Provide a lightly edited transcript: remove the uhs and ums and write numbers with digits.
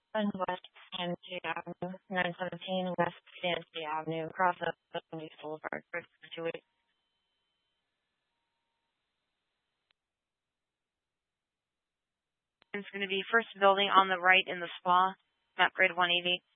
on West Stanley Avenue, 917 West Stanley Avenue, across the East Boulevard for 2 weeks. It's going to be first building on the right in the spa, map grid 180.